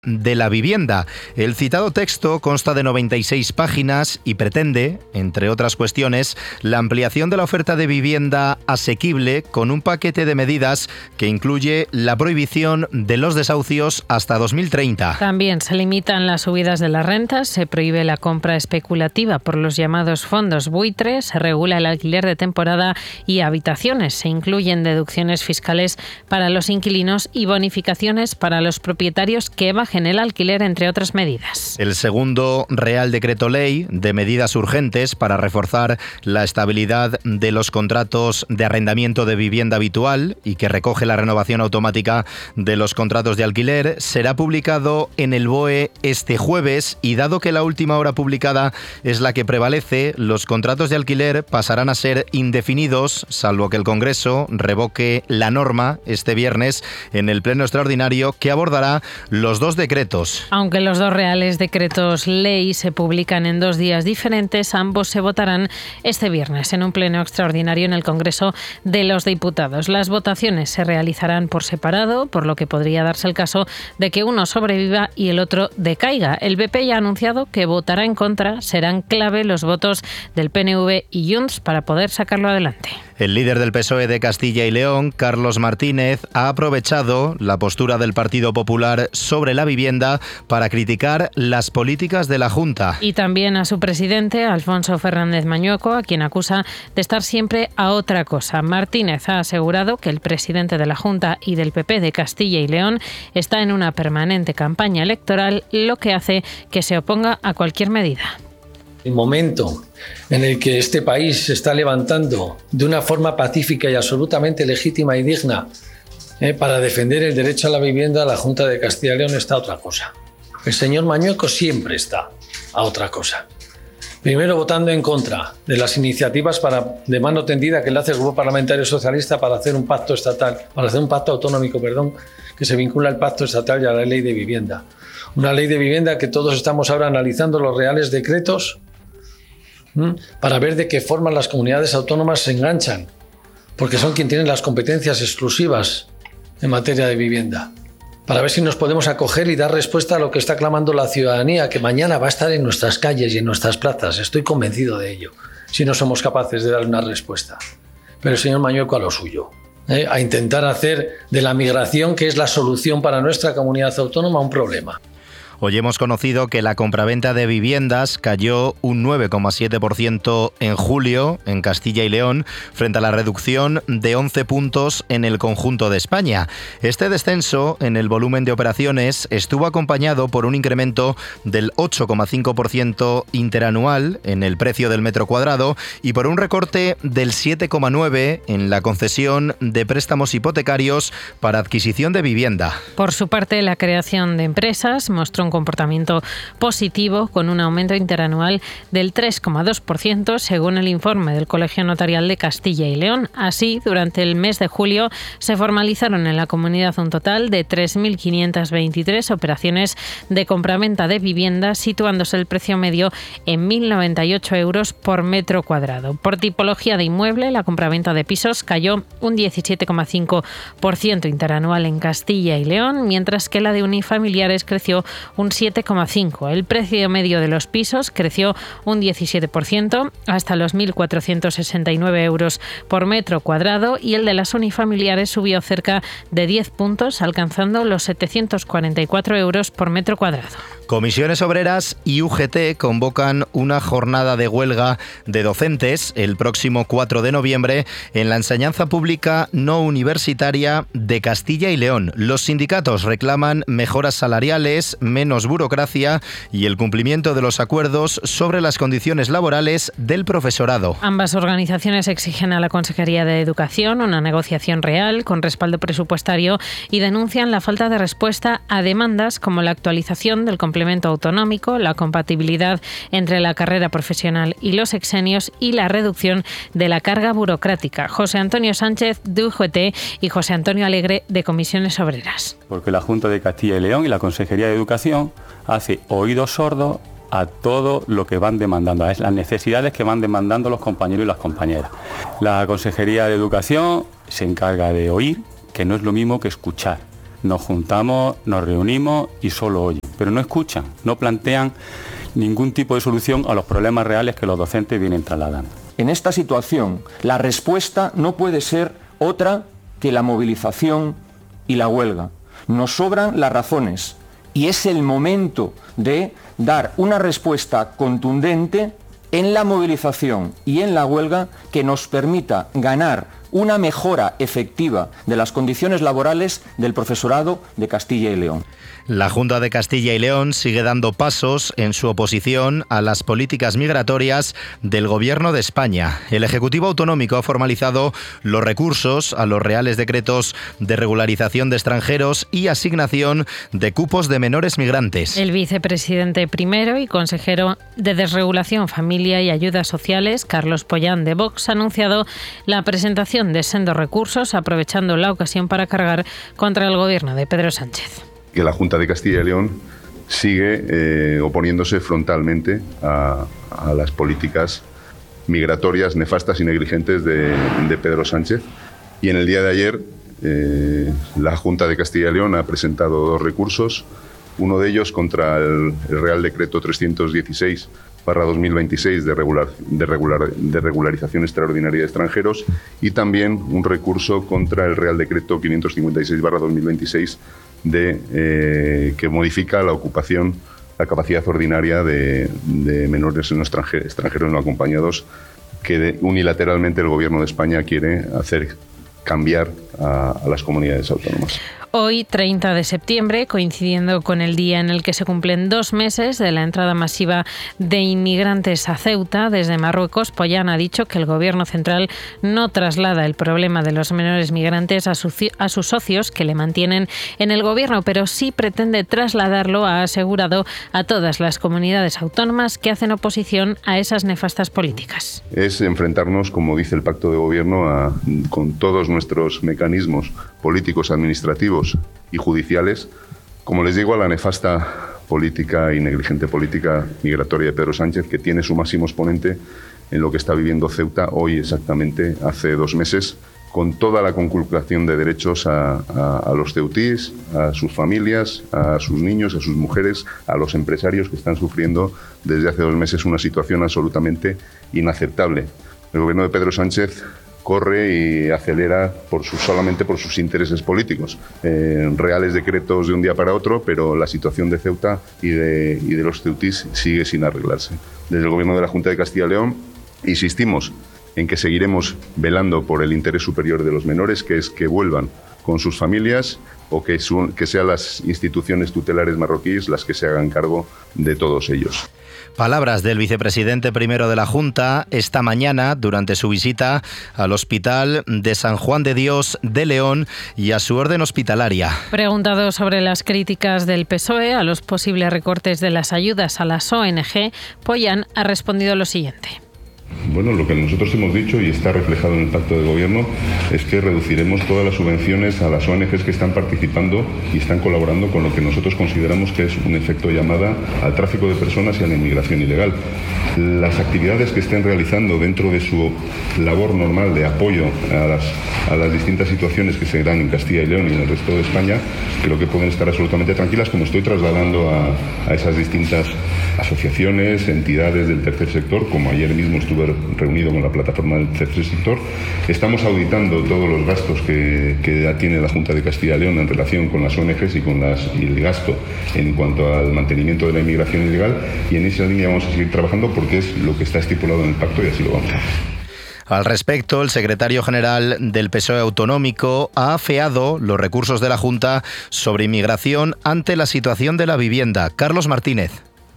de la vivienda. El citado texto consta de 96 páginas y pretende, entre otras cuestiones, la ampliación de la oferta de vivienda asequible con un paquete de medidas que incluye la prohibición de los desahucios hasta 2030. También se limitan las subidas de las rentas, se prohíbe la compra especulativa por los llamados fondos buitre, se regula el alquiler de temporada y habitaciones, se incluyen deducciones fiscales para los inquilinos y bonificaciones para los propietarios que bajen el alquiler, entre otras medidas. El segundo Real Decreto Ley de medidas urgentes para reforzar la estabilidad de los contratos de arrendamiento de vivienda habitual y que recoge la renovación automática de los contratos de alquiler será publicado en el BOE este jueves y dado que la última hora publicada es la que prevalece, los contratos de alquiler pasarán a ser indefinidos, salvo que el Congreso revoque la norma este viernes en el Pleno Extraordinario que abordará los dos decretos. Aunque los dos reales decretos ley se publican en 2 días diferentes, ambos se votarán este viernes en un pleno extraordinario en el Congreso de los Diputados. Las votaciones se realizarán por separado, por lo que podría darse el caso de que uno sobreviva y el otro decaiga. El PP ya ha anunciado que votará en contra. Serán clave los votos del PNV y Junts para poder sacarlo adelante. El líder del PSOE de Castilla y León, Carlos Martínez, ha aprovechado la postura del Partido Popular sobre la vivienda para criticar las políticas de la Junta. Y también a su presidente, Alfonso Fernández Mañueco, a quien acusa de estar siempre a otra cosa. Martínez ha asegurado que el presidente de la Junta y del PP de Castilla y León está en una permanente campaña electoral, lo que hace que se oponga a cualquier medida. El momento en el que este país se está levantando de una forma pacífica y absolutamente legítima y digna para defender el derecho a la vivienda, la Junta de Castilla y León está a otra cosa. El señor Mañueco siempre está a otra cosa. Primero votando en contra de las iniciativas de mano tendida que le hace el Grupo Parlamentario Socialista para hacer un pacto estatal, para hacer un pacto autonómico, que se vincula al pacto estatal y a la ley de vivienda. Una ley de vivienda que todos estamos ahora analizando los reales decretos para ver de qué forma las comunidades autónomas se enganchan, porque son quienes tienen las competencias exclusivas en materia de vivienda, para ver si nos podemos acoger y dar respuesta a lo que está clamando la ciudadanía, que mañana va a estar en nuestras calles y en nuestras plazas. Estoy convencido de ello, si no somos capaces de dar una respuesta. Pero el señor Mañueco a lo suyo, a intentar hacer de la migración, que es la solución para nuestra comunidad autónoma, un problema. Hoy hemos conocido que la compraventa de viviendas cayó un 9,7% en julio en Castilla y León, frente a la reducción de 11 puntos en el conjunto de España. Este descenso en el volumen de operaciones estuvo acompañado por un incremento del 8,5% interanual en el precio del metro cuadrado y por un recorte del 7,9% en la concesión de préstamos hipotecarios para adquisición de vivienda. Por su parte, la creación de empresas mostró un comportamiento positivo con un aumento interanual del 3,2% según el informe del Colegio Notarial de Castilla y León. Así, durante el mes de julio se formalizaron en la comunidad un total de 3.523 operaciones de compraventa de viviendas, situándose el precio medio en 1.098 euros por metro cuadrado. Por tipología de inmueble, la compraventa de pisos cayó un 17,5% interanual en Castilla y León, mientras que la de unifamiliares creció un 7,5%. El precio medio de los pisos creció un 17% hasta los 1.469 euros por metro cuadrado y el de las unifamiliares subió cerca de 10 puntos, alcanzando los 744 euros por metro cuadrado. Comisiones Obreras y UGT convocan una jornada de huelga de docentes el próximo 4 de noviembre en la enseñanza pública no universitaria de Castilla y León. Los sindicatos reclaman mejoras salariales, menos burocracia y el cumplimiento de los acuerdos sobre las condiciones laborales del profesorado. Ambas organizaciones exigen a la Consejería de Educación una negociación real con respaldo presupuestario y denuncian la falta de respuesta a demandas como la actualización del complemento autonómico, la compatibilidad entre la carrera profesional y los exenios y la reducción de la carga burocrática. José Antonio Sánchez, de UGT, y José Antonio Alegre, de Comisiones Obreras. Porque la Junta de Castilla y León y la Consejería de Educación hace oídos sordos a todo lo que van demandando, a las necesidades que van demandando los compañeros y las compañeras. La Consejería de Educación se encarga de oír, que no es lo mismo que escuchar. nos juntamos, nos reunimos y solo oyen, pero no escuchan, no plantean ningún tipo de solución a los problemas reales que los docentes vienen trasladando. En esta situación, la respuesta no puede ser otra que la movilización y la huelga. Nos sobran las razones y es el momento de dar una respuesta contundente en la movilización y en la huelga que nos permita ganar una mejora efectiva de las condiciones laborales del profesorado de Castilla y León. La Junta de Castilla y León sigue dando pasos en su oposición a las políticas migratorias del Gobierno de España. El Ejecutivo Autonómico ha formalizado los recursos a los reales decretos de regularización de extranjeros y asignación de cupos de menores migrantes. El vicepresidente primero y consejero de Desregulación, Familia y Ayudas Sociales, Carlos Pollán de Vox, ha anunciado la presentación de sendos recursos, aprovechando la ocasión para cargar contra el Gobierno de Pedro Sánchez. Que la Junta de Castilla y León sigue oponiéndose frontalmente a las políticas migratorias nefastas y negligentes de Pedro Sánchez. Y en el día de ayer la Junta de Castilla y León ha presentado 2 recursos, uno de ellos contra el Real Decreto 316/2026 de regularización extraordinaria de extranjeros y también un recurso contra el Real Decreto 556/2026 que modifica la capacidad ordinaria de menores extranjeros no acompañados que unilateralmente el Gobierno de España quiere hacer cambiar a las comunidades autónomas. Hoy, 30 de septiembre, coincidiendo con el día en el que se cumplen 2 meses de la entrada masiva de inmigrantes a Ceuta desde Marruecos, Pollán ha dicho que el Gobierno central no traslada el problema de los menores migrantes a sus socios que le mantienen en el Gobierno, pero sí pretende trasladarlo, ha asegurado, a todas las comunidades autónomas que hacen oposición a esas nefastas políticas. Es enfrentarnos, como dice el Pacto de Gobierno, con todos nuestros mecanismos políticos, administrativos y judiciales, como les digo, a la nefasta política y negligente política migratoria de Pedro Sánchez, que tiene su máximo exponente en lo que está viviendo Ceuta hoy exactamente hace 2 meses, con toda la conculcación de derechos a los ceutíes, a sus familias, a sus niños, a sus mujeres, a los empresarios que están sufriendo desde hace 2 meses una situación absolutamente inaceptable. El gobierno de Pedro Sánchez corre y acelera solamente por sus intereses políticos. Reales decretos de un día para otro, pero la situación de Ceuta y de los ceutís sigue sin arreglarse. Desde el Gobierno de la Junta de Castilla y León insistimos en que seguiremos velando por el interés superior de los menores, que es que vuelvan con sus familias o que sean las instituciones tutelares marroquíes las que se hagan cargo de todos ellos. Palabras del vicepresidente primero de la Junta esta mañana durante su visita al Hospital de San Juan de Dios de León y a su orden hospitalaria. Preguntado sobre las críticas del PSOE a los posibles recortes de las ayudas a las ONG, Pollán ha respondido lo siguiente. Bueno, lo que nosotros hemos dicho y está reflejado en el pacto de gobierno es que reduciremos todas las subvenciones a las ONGs que están participando y están colaborando con lo que nosotros consideramos que es un efecto llamada al tráfico de personas y a la inmigración ilegal. Las actividades que estén realizando dentro de su labor normal de apoyo a las distintas situaciones que se dan en Castilla y León y en el resto de España, creo que pueden estar absolutamente tranquilas, como estoy trasladando a esas distintas asociaciones, entidades del tercer sector, como ayer mismo estuve reunido con la plataforma del tercer sector. Estamos auditando todos los gastos que tiene la Junta de Castilla y León en relación con las ONGs y el gasto en cuanto al mantenimiento de la inmigración ilegal, y en esa línea vamos a seguir trabajando porque es lo que está estipulado en el pacto y así lo vamos a hacer. Al respecto, el secretario general del PSOE autonómico ha afeado los recursos de la Junta sobre inmigración ante la situación de la vivienda. Carlos Martínez.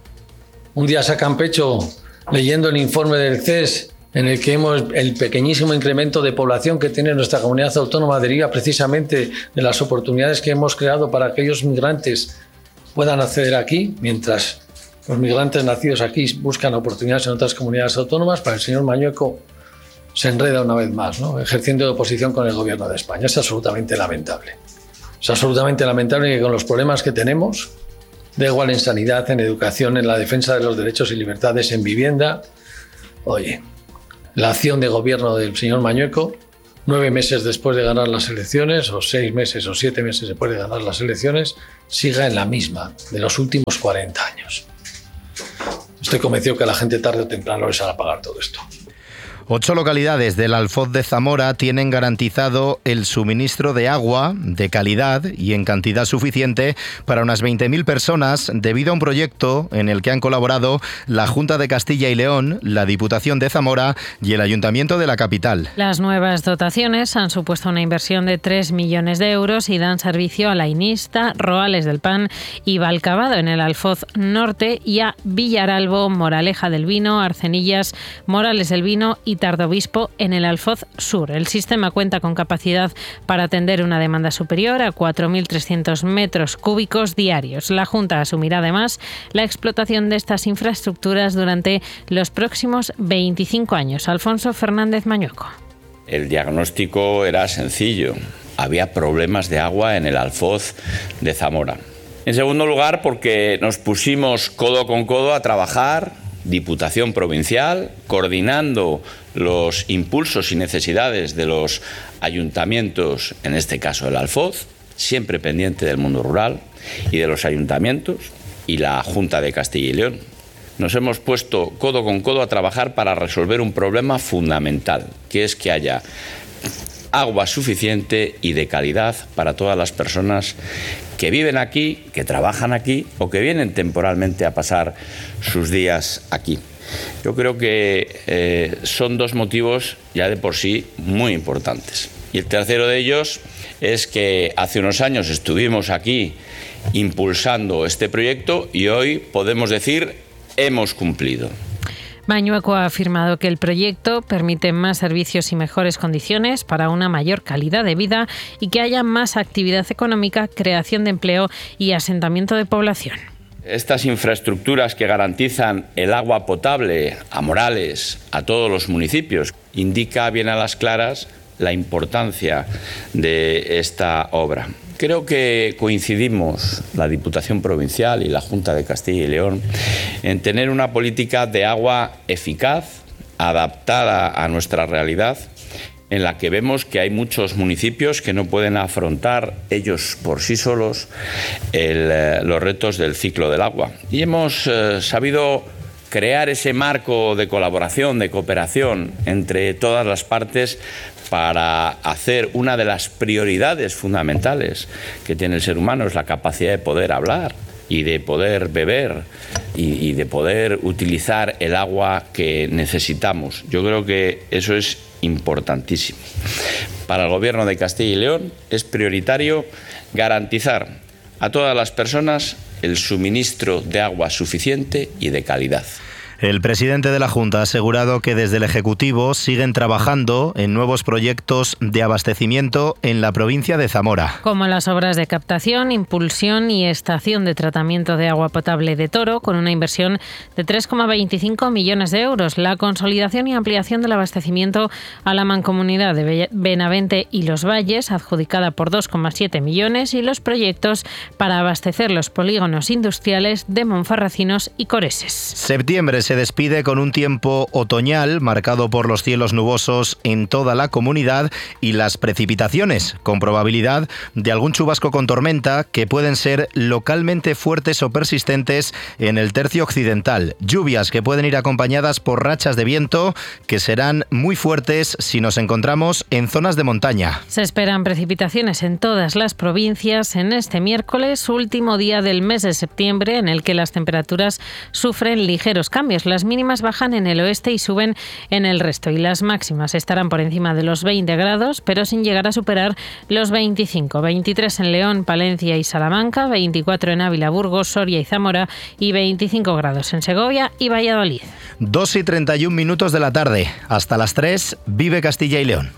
Un día sacan pecho leyendo el informe del CES en el que el pequeñísimo incremento de población que tiene nuestra comunidad autónoma deriva precisamente de las oportunidades que hemos creado para que aquellos migrantes puedan acceder aquí, mientras los migrantes nacidos aquí buscan oportunidades en otras comunidades autónomas. Para el señor Mañueco se enreda una vez más, ¿no?, ejerciendo de oposición con el Gobierno de España. Es absolutamente lamentable. Es absolutamente lamentable que con los problemas que tenemos, da igual en sanidad, en educación, en la defensa de los derechos y libertades, en vivienda, oye, la acción de gobierno del señor Mañueco 9 meses después de ganar las elecciones, o 6 meses o 7 meses después de ganar las elecciones, siga en la misma de los últimos 40 años. Estoy convencido que la gente tarde o temprano les hará pagar todo esto. 8 localidades del Alfoz de Zamora tienen garantizado el suministro de agua de calidad y en cantidad suficiente para unas 20.000 personas debido a un proyecto en el que han colaborado la Junta de Castilla y León, la Diputación de Zamora y el Ayuntamiento de la capital. Las nuevas dotaciones han supuesto una inversión de 3 millones de euros y dan servicio a La Inista, Roales del Pan y Valcavado en el Alfoz Norte y a Villaralbo, Moraleja del Vino, Arcenillas, Morales del Vino y Tardobispo en el Alfoz Sur. El sistema cuenta con capacidad para atender una demanda superior a 4.300 metros cúbicos diarios. La Junta asumirá además la explotación de estas infraestructuras durante los próximos 25 años. Alfonso Fernández Mañueco. El diagnóstico era sencillo. Había problemas de agua en el Alfoz de Zamora. En segundo lugar, porque nos pusimos codo con codo a trabajar, Diputación Provincial, coordinando los impulsos y necesidades de los ayuntamientos, en este caso el Alfoz, siempre pendiente del mundo rural, y de los ayuntamientos, y la Junta de Castilla y León. Nos hemos puesto codo con codo a trabajar para resolver un problema fundamental, que es que haya agua suficiente y de calidad para todas las personas que viven aquí, que trabajan aquí o que vienen temporalmente a pasar sus días aquí. Yo creo que son 2 motivos ya de por sí muy importantes. Y el tercero de ellos es que hace unos años estuvimos aquí impulsando este proyecto y hoy podemos decir hemos cumplido. Mañueco ha afirmado que el proyecto permite más servicios y mejores condiciones para una mayor calidad de vida y que haya más actividad económica, creación de empleo y asentamiento de población. Estas infraestructuras que garantizan el agua potable a Morales, a todos los municipios, indica bien a las claras la importancia de esta obra. Creo que coincidimos, la Diputación Provincial y la Junta de Castilla y León, en tener una política de agua eficaz, adaptada a nuestra realidad, en la que vemos que hay muchos municipios que no pueden afrontar ellos por sí solos los retos del ciclo del agua. Y hemos sabido crear ese marco de colaboración, de cooperación entre todas las partes para hacer una de las prioridades fundamentales que tiene el ser humano, es la capacidad de poder hablar y de poder beber y de poder utilizar el agua que necesitamos. Yo creo que eso es importantísimo. Para el Gobierno de Castilla y León es prioritario garantizar a todas las personas el suministro de agua suficiente y de calidad. El presidente de la Junta ha asegurado que desde el Ejecutivo siguen trabajando en nuevos proyectos de abastecimiento en la provincia de Zamora. Como las obras de captación, impulsión y estación de tratamiento de agua potable de Toro, con una inversión de 3,25 millones de euros, la consolidación y ampliación del abastecimiento a la mancomunidad de Benavente y Los Valles, adjudicada por 2,7 millones, y los proyectos para abastecer los polígonos industriales de Monfarracinos y Coreses. Septiembre se despide con un tiempo otoñal marcado por los cielos nubosos en toda la comunidad y las precipitaciones, con probabilidad de algún chubasco con tormenta que pueden ser localmente fuertes o persistentes en el tercio occidental. Lluvias que pueden ir acompañadas por rachas de viento que serán muy fuertes si nos encontramos en zonas de montaña. Se esperan precipitaciones en todas las provincias en este miércoles, último día del mes de septiembre, en el que las temperaturas sufren ligeros cambios. Las mínimas bajan en el oeste y suben en el resto, y las máximas estarán por encima de los 20 grados, pero sin llegar a superar los 25. 23 en León, Palencia y Salamanca, 24 en Ávila, Burgos, Soria y Zamora y 25 grados en Segovia y Valladolid. 2:31 de la tarde. Hasta las 3, vive Castilla y León.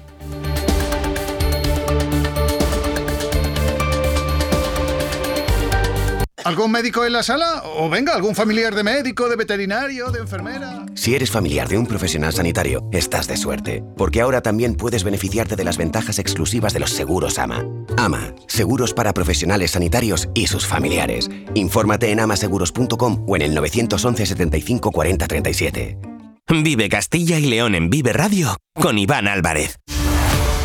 ¿Algún médico en la sala? O venga, algún familiar de médico, de veterinario, de enfermera. Si eres familiar de un profesional sanitario, estás de suerte, porque ahora también puedes beneficiarte de las ventajas exclusivas de los seguros AMA. AMA, seguros para profesionales sanitarios y sus familiares. Infórmate en amaseguros.com o en el 911 75 40 37. Vive Castilla y León en Vive Radio con Iván Álvarez.